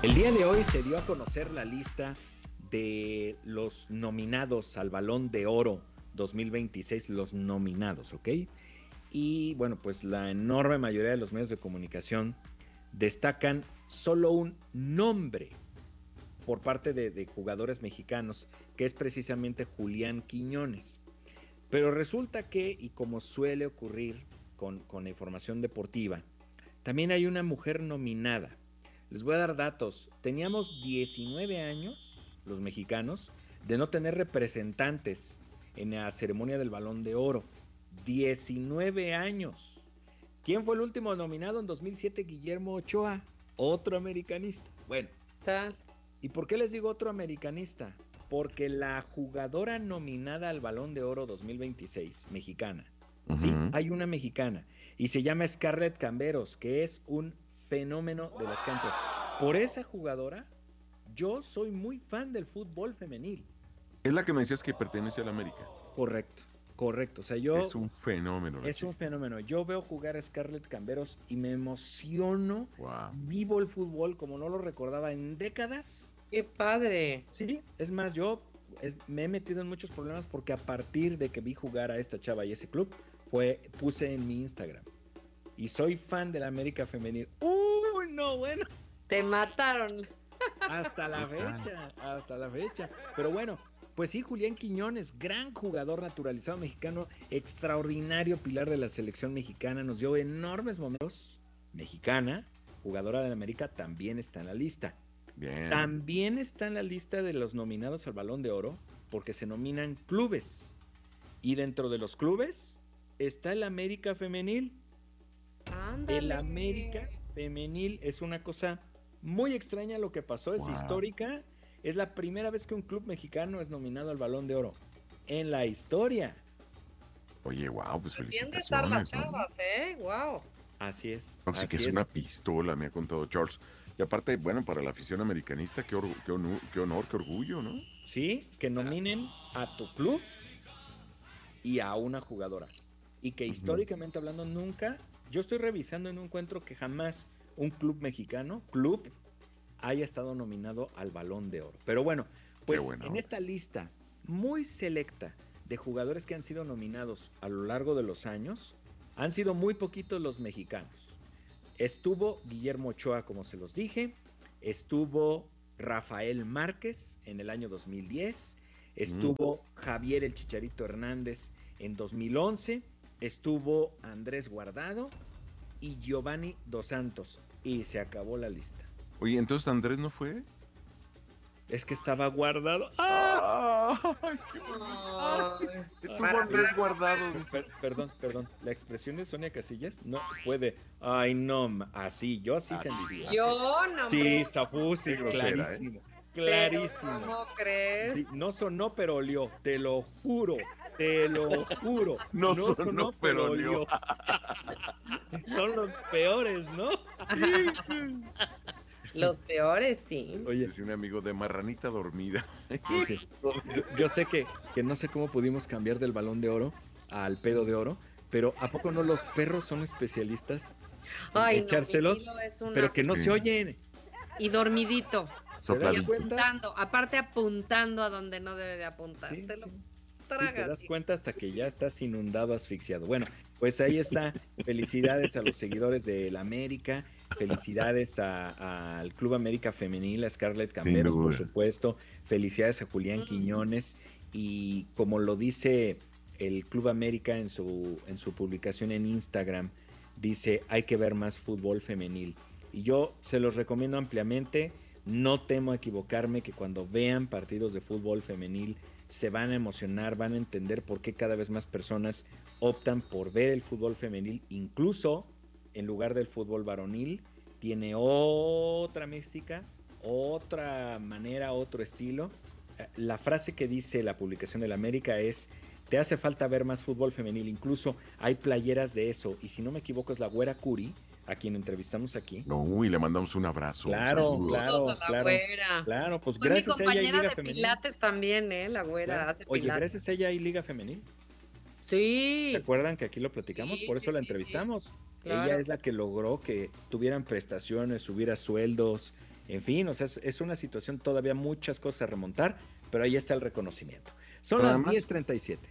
El día de hoy se dio a conocer la lista de los nominados al Balón de Oro 2026, los nominados, ¿ok? Y bueno, pues la enorme mayoría de los medios de comunicación destacan solo un nombre por parte de jugadores mexicanos, que es precisamente Julián Quiñones. Pero resulta que, y como suele ocurrir con la información deportiva, también hay una mujer nominada. Les voy a dar datos. Teníamos 19 años, los mexicanos, de no tener representantes en la ceremonia del Balón de Oro. 19 años. ¿Quién fue el último nominado en 2007? Guillermo Ochoa, otro americanista. Bueno, Tal. ¿y por qué les digo otro americanista? Porque la jugadora nominada al Balón de Oro 2026, mexicana, sí, hay una mexicana, y se llama Scarlett Camberos, que es un fenómeno de las canchas. Por esa jugadora, yo soy muy fan del fútbol femenil. Es la que me decías que pertenece a la América. Correcto, correcto. O sea, Es un fenómeno la es un chica. fenómeno. Yo veo jugar a Scarlett Camberos y me emociono. Wow. Vivo el fútbol como no lo recordaba en décadas. ¡Qué padre! Sí, es más, me he metido en muchos problemas porque a partir de que vi jugar a esta chava y ese club, puse en mi Instagram. Y soy fan de la América Femenil. ¡Uy, no, bueno! Te mataron. Hasta la fecha, hasta la fecha. Pero bueno, pues sí, Julián Quiñones, gran jugador naturalizado mexicano, extraordinario pilar de la selección mexicana, nos dio enormes momentos. Mexicana, jugadora de la América, también está en la lista. Bien. También está en la lista de los nominados al Balón de Oro, porque se nominan clubes. Y dentro de los clubes está el América Femenil. Ándale. El América Femenil es una cosa muy extraña lo que pasó, es histórica. Es la primera vez que un club mexicano es nominado al Balón de Oro en la historia. Oye, wow, pues Así han de estar las felicitaciones, ¿no? chavas, ¿Wow? Así es. Así que es una pistola, me ha contado Charles. Y aparte, bueno, para la afición americanista, qué honor, qué orgullo, ¿no? Sí, que nominen a tu club y a una jugadora. Y que históricamente hablando nunca, yo estoy revisando en un encuentro que jamás un club mexicano, haya estado nominado al Balón de Oro. Pero bueno, pues en esta lista muy selecta de jugadores que han sido nominados a lo largo de los años, han sido muy poquitos los mexicanos. Estuvo Guillermo Ochoa, como se los dije, estuvo Rafael Márquez en el año 2010, estuvo Javier el Chicharito Hernández en 2011, estuvo Andrés Guardado y Giovanni Dos Santos, y se acabó la lista. Oye, entonces Andrés no fue. Es que estaba guardado. ¡Ah! ¡Ay, qué bonito! Estuvo Andrés guardado. Perdón. La expresión de Sonia Casillas no fue de, ay, no, así, yo así sentí. Yo no. Sí, Safusi, clarísimo. Clarísimo. ¿Cómo crees? Sí, no sonó, pero olió. Te lo juro. No sonó, pero olió. Son los peores, ¿no? Los peores, sí. Oye, es un amigo de marranita dormida. Sí. Yo sé que no sé cómo pudimos cambiar del Balón de Oro al pedo de oro, pero ¿a poco no los perros son especialistas en echárselos? Pero que no se oyen. Y dormidito. ¿Te das apuntando, aparte apuntando a donde no debe de apuntar. Sí, te lo tragas. Sí, te das cuenta hasta que ya estás inundado, asfixiado. Bueno, pues ahí está. Felicidades a los seguidores del América. Felicidades al Club América Femenil, a Scarlett Camberos, por supuesto. Felicidades a Julián Quiñones. Y como lo dice el Club América en su publicación en Instagram, dice, hay que ver más fútbol femenil. Y yo se los recomiendo ampliamente. No temo equivocarme que cuando vean partidos de fútbol femenil se van a emocionar, van a entender por qué cada vez más personas optan por ver el fútbol femenil, incluso en lugar del fútbol varonil. Tiene otra mística, otra manera, otro estilo. La frase que dice la publicación del América es: te hace falta ver más fútbol femenil. Incluso hay playeras de eso, y si no me equivoco es la Güera Curi, a quien entrevistamos aquí. No, y le mandamos un abrazo. Claro, pues gracias a ella hay Liga Femenil. Pilates también, la Güera hace Oye, pilates. gracias a ella hay Liga Femenil. Sí. ¿Se acuerdan que aquí lo platicamos? Por eso la entrevistamos. Claro. Ella es la que logró que tuvieran prestaciones, subiera sueldos En fin, o sea, es una situación todavía muchas cosas a remontar, pero ahí está el reconocimiento. Son Pero las además- 10:37.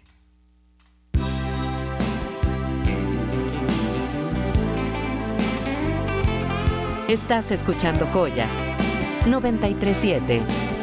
Estás escuchando Joya 93.7.